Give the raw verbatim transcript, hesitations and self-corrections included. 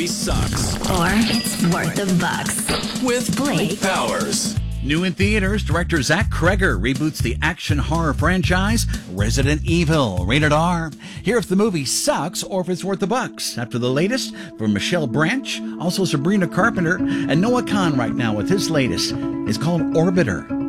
Sucks. Or it's worth the bucks. With Blake Powers. New in theaters, director Zach Cregger reboots the action horror franchise Resident Evil, rated R. Here if the movie sucks or if it's worth the bucks. After the latest from Michelle Branch, also Sabrina Carpenter, and Noah Khan right now with his latest. It's called Orbiter.